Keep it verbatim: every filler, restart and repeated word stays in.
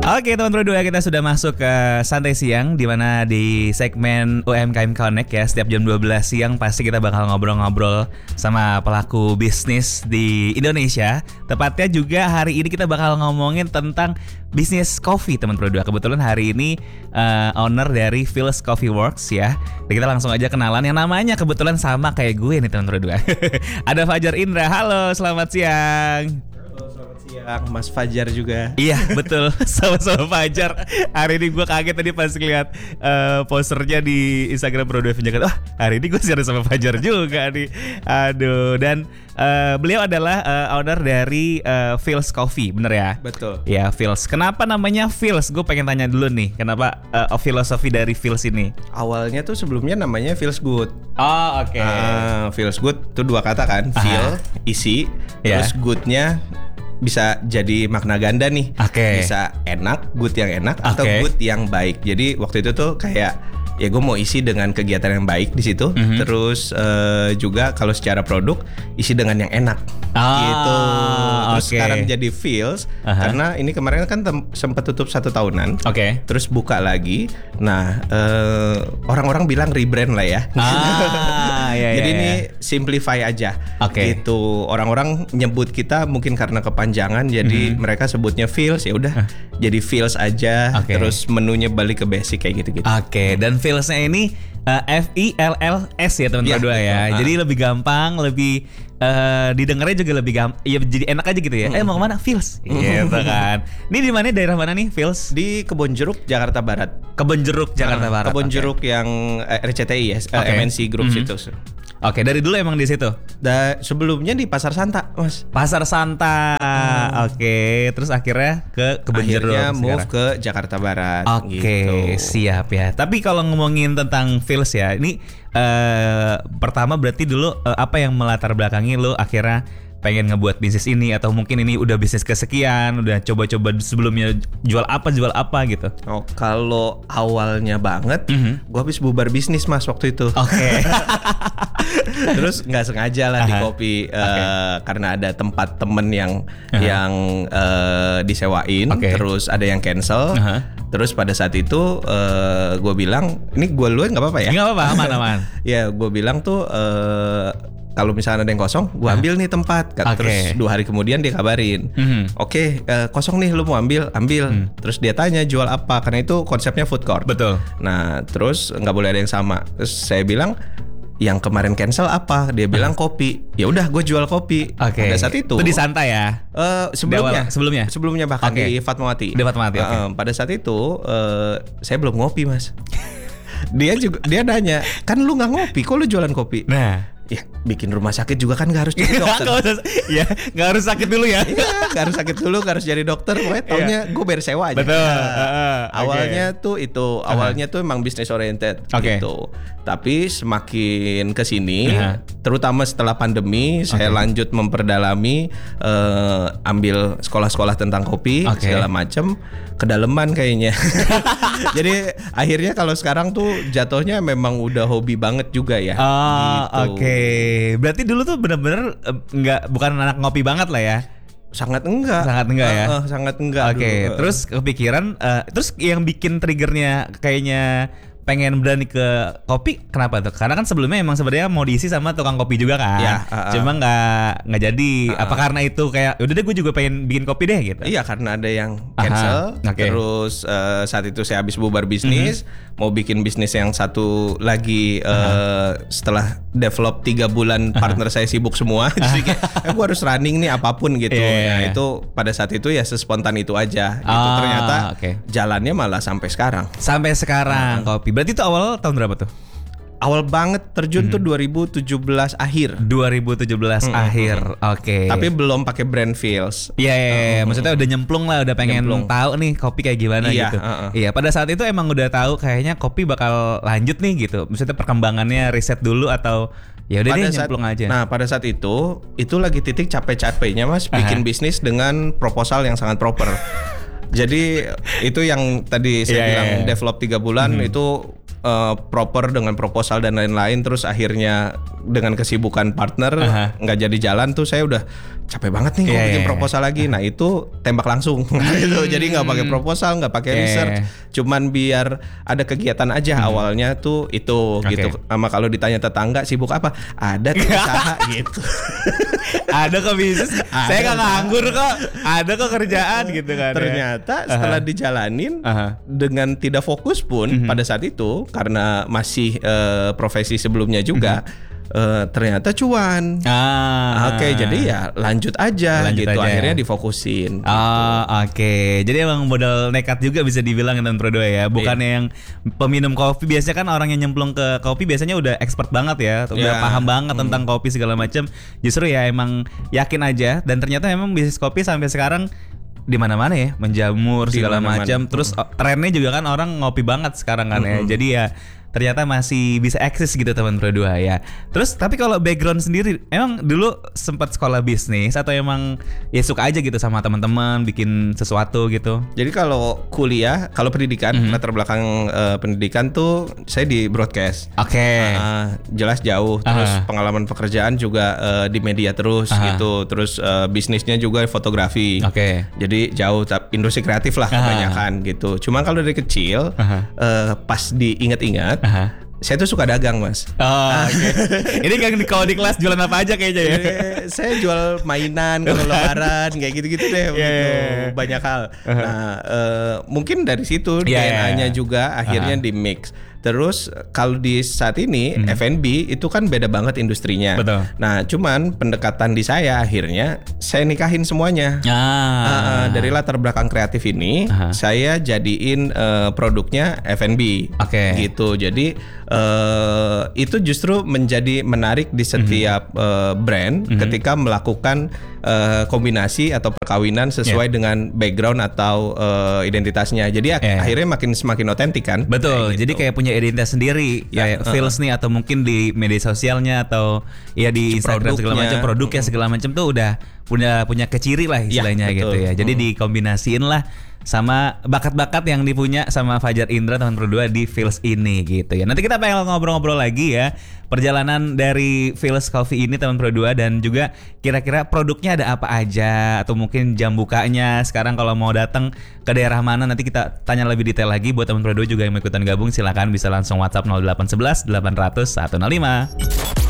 Oke teman berdua, kita sudah masuk ke Santai Siang, di mana di segmen U M K M Connect ya, setiap jam dua belas siang pasti kita bakal ngobrol-ngobrol sama pelaku bisnis di Indonesia. Tepatnya juga hari ini kita bakal ngomongin tentang bisnis coffee teman berdua. Kebetulan hari ini uh, owner dari Phil's Coffee Works ya. Dan kita langsung aja kenalan, yang namanya kebetulan sama kayak gue nih teman berdua. Ada Fajar Indra. Halo, selamat siang. Siang, Mas Fajar juga. Iya betul, sama-sama Fajar. Hari ini gue kaget tadi pas ngeliat uh, posternya di Instagram Pro dua Jakarta. Wah, hari ini gue siaran sama Fajar juga nih. Aduh, dan uh, beliau adalah uh, owner dari uh, Phil's Coffee, bener ya? Betul. Ya, Phil's. Kenapa namanya Phil's? Gue pengen tanya dulu nih, kenapa uh, filosofi dari Phil's ini? Awalnya tuh sebelumnya namanya Feels Good. Oh, oke. Okay. Uh, feels Good tuh dua kata kan, feel, isi, yeah. terus goodnya bisa jadi makna ganda nih. Okay. Bisa enak, good yang enak, okay. atau good yang baik. Jadi waktu itu tuh kayak ya gue mau isi dengan kegiatan yang baik di situ. Mm-hmm. Terus uh, juga kalau secara produk isi dengan yang enak. Ah, gitu. Terus okay. sekarang jadi Feels uh-huh. karena ini kemarin kan tem- sempat tutup satu tahunan. Oke. Okay. Terus buka lagi. Nah uh, orang-orang bilang rebrand lah ya. Ah, iya, jadi iya, ini iya. simplify aja. Oke. Okay. Gitu. Orang-orang nyebut kita mungkin karena kepanjangan, jadi mm-hmm. mereka sebutnya Feels, ya udah uh. jadi Feels aja. Okay. Terus menunya balik ke basic kayak gitu-gitu. Oke. Okay. Dan Feels-nya ini uh, F I L L S ya teman-teman berdua ya. Uh. Jadi lebih gampang, lebih Uh, didengarnya juga lebih gampang, ya jadi enak aja gitu ya. Mm. Eh mau kemana? Feels, gitu kan. Ini di mana, daerah mana nih Feels? Di Kebon Jeruk, Jakarta Barat. Kebon Jeruk, Jakarta uh, Barat. Kebon okay. Jeruk yang uh, R C T I ya, okay. M N C Group mm-hmm. situ. Oke, okay, dari dulu emang di situ. Da, sebelumnya di Pasar Santa, Mas. Pasar Santa. Hmm. Oke, okay. Terus akhirnya ke Kebon Jeruk. Akhirnya move sekarang ke Jakarta Barat. Oke, okay, gitu. Siap ya. Tapi kalau ngomongin tentang Feels ya, ini uh, pertama berarti dulu uh, apa yang melatar belakangi lo akhirnya pengen ngebuat bisnis ini, atau mungkin ini udah bisnis kesekian, udah coba-coba sebelumnya jual apa jual apa gitu? Oh, kalau awalnya banget, mm-hmm. gue habis bubar bisnis Mas waktu itu. Oke. Okay. Terus nggak sengaja lah di kopi uh, okay. karena ada tempat temen yang uh-huh. yang uh, disewain, okay. terus ada yang cancel. Uh-huh. Terus pada saat itu uh, gue bilang, ini gue luar nggak apa-apa ya? Nggak apa-apa, aman-aman. Ya gue bilang tuh. Uh, Kalau misalnya ada yang kosong, gue ambil nih tempat. Okay. Terus dua hari kemudian dia kabarin, mm-hmm. oke okay, uh, kosong nih, lu mau ambil, ambil. Mm. Terus dia tanya jual apa, karena itu konsepnya food court. Betul. Nah terus nggak boleh ada yang sama. Terus saya bilang, yang kemarin cancel apa? Dia bilang kopi. Ya udah, gue jual kopi. Okay. Pada saat itu. Itu di Santai ya? Uh, sebelumnya, sebelumnya, sebelumnya bahkan okay. di Fatmawati. Di Fatmawati. Uh, okay. uh, pada saat itu uh, saya belum ngopi Mas. Dia juga dia nanya, kan lu nggak ngopi, kok lu jualan kopi? Nah. Ya bikin rumah sakit juga kan gak harus jadi dokter. Ya gak harus sakit dulu ya. Iya, gak harus sakit dulu, gak harus jadi dokter. Pokoknya taunya gue bayar sewa aja. Betul. Nah, uh, uh, awalnya okay. tuh itu Awalnya uh-huh. tuh emang business oriented okay. gitu. Tapi semakin kesini uh-huh. terutama setelah pandemi, okay. saya lanjut memperdalami, uh, ambil sekolah-sekolah tentang kopi, okay. segala macam. Kedalaman kayaknya. Jadi akhirnya kalau sekarang tuh jatuhnya memang udah hobi banget juga ya. Oh, gitu. Oke. Okay. Berarti dulu tuh bener-bener nggak bukan anak ngopi banget lah ya? Sangat enggak. Sangat enggak ya? Uh, uh, sangat enggak. Oke. Okay. Terus kepikiran, uh, terus yang bikin triggernya kayaknya pengen berani ke kopi, kenapa tuh? Karena kan sebelumnya emang sebenarnya mau diisi sama tukang kopi juga kan, ya, uh, uh. cuma nggak nggak jadi. Uh, uh. Apa karena itu kayak, udah deh gue juga pengen bikin kopi deh gitu? Iya, karena ada yang cancel. Okay. Terus uh, saat itu saya habis bubar bisnis, mm-hmm. mau bikin bisnis yang satu lagi. Uh, uh-huh. Setelah develop tiga bulan, partner uh-huh. saya sibuk semua. Jadi kayak, eh, gue harus running nih apapun gitu. Yeah, nah yeah. itu pada saat itu ya sespontan itu aja. Gitu. Oh, ternyata okay. jalannya malah sampai sekarang. Sampai sekarang uh-huh. kopi. Berarti itu awal tahun berapa tuh? Awal banget terjun hmm. tuh dua ribu tujuh belas akhir. dua ribu tujuh belas hmm. akhir. Oke. Okay. Tapi belum pakai brand Feels. Iya, yeah, yeah, yeah. uh, maksudnya udah nyemplung lah, udah pengen nyemplung. Tahu nih kopi kayak gimana iya, gitu. Iya, uh, uh. yeah, pada saat itu emang udah tahu kayaknya kopi bakal lanjut nih gitu. Maksudnya perkembangannya riset dulu atau ya udah deh nyemplung aja. Nah, pada saat itu itu lagi titik capek-capeknya Mas bikin uh-huh. bisnis dengan proposal yang sangat proper. Jadi itu yang tadi saya yeah, bilang yeah, yeah. develop tiga bulan mm-hmm. itu uh, proper dengan proposal dan lain-lain, terus akhirnya dengan kesibukan partner nggak uh-huh. jadi jalan tuh saya udah capek banget nih, yeah, mau bikin yeah, proposal yeah. lagi. Nah itu tembak langsung gitu. Jadi nggak pakai proposal, nggak pakai yeah. research, cuman biar ada kegiatan aja. Hmm. Awalnya tuh itu okay. gitu. Sama kalau ditanya tetangga sibuk apa, ada tuh usaha gitu. Ada kok bisnis, saya nggak nganggur kok, ada kok kerjaan gitu kan. Ternyata ya. setelah uh-huh. dijalanin uh-huh. dengan tidak fokus pun uh-huh. pada saat itu karena masih uh, profesi sebelumnya juga. Uh-huh. Uh, ternyata cuan. Ah, oke, okay, jadi ya lanjut aja lanjut gitu. Aja. Akhirnya difokusin. Oh, gitu. Oke. Okay. Jadi emang modal nekat juga bisa dibilang Teman Pro dua ya. Bukannya yeah. yang peminum kopi. Biasanya kan orang yang nyemplung ke kopi biasanya udah expert banget ya, udah yeah. paham banget hmm. tentang kopi segala macam. Justru ya emang yakin aja. Dan ternyata emang bisnis kopi sampai sekarang di mana-mana ya, menjamur segala macam. Terus hmm. trennya juga kan orang ngopi banget sekarang kan hmm. ya. Jadi ya ternyata masih bisa eksis gitu Teman Pro dua ya. Terus tapi kalau background sendiri, emang dulu sempat sekolah bisnis atau emang ya suka aja gitu sama teman-teman bikin sesuatu gitu? Jadi kalau kuliah, kalau pendidikan, mm-hmm. latar belakang uh, pendidikan tuh saya di broadcast. Oke. Okay. Uh, jelas jauh. Terus uh-huh. pengalaman pekerjaan juga uh, di media terus uh-huh. gitu. Terus uh, bisnisnya juga fotografi. Oke. Okay. Jadi jauh, industri kreatif lah kebanyakan uh-huh. gitu. Cuma kalau dari kecil, uh-huh. uh, pas diingat-ingat. Uh-huh. Saya tuh suka dagang, Mas. Oh, okay. Ini kan kalau di kelas jualan apa aja kayaknya ya? Saya jual mainan kalau lebaran kayak gitu-gitu deh, yeah, gitu. Yeah. Banyak hal. Uh-huh. Nah, uh, mungkin dari situ yeah, D N A-nya yeah. juga akhirnya uh-huh. di mix. Terus kalau di saat ini hmm. F and B itu kan beda banget industrinya. Betul. Nah, cuman pendekatan di saya akhirnya saya nikahin semuanya. Ah. Uh, dari latar belakang kreatif ini, uh-huh. saya jadiin uh, produknya F and B. Oke. Okay. Gitu. Jadi uh, itu justru menjadi menarik di setiap mm-hmm. uh, brand mm-hmm. ketika melakukan uh, kombinasi atau perkawinan sesuai yeah. dengan background atau uh, identitasnya. Jadi yeah. akhirnya makin semakin otentik kan. Betul. Kayak gitu. Jadi kayak punya identitas sendiri, ya, kayak uh, feels nih atau mungkin di media sosialnya atau ya di Instagram segala macam, produknya segala macam tuh udah punya punya keciri lah istilahnya ya, gitu ya. Jadi hmm. dikombinasiin lah sama bakat-bakat yang dipunya sama Fajar Indra Teman Pro dua di Feels ini gitu ya. Nanti kita pengen ngobrol-ngobrol lagi ya perjalanan dari Feels Coffee ini Teman Pro dua dan juga kira-kira produknya ada apa aja atau mungkin jam bukanya sekarang kalau mau datang ke daerah mana, nanti kita tanya lebih detail lagi. Buat Teman Pro dua juga yang mau ikutan gabung silakan bisa langsung WhatsApp nol delapan satu satu delapan nol nol satu nol lima.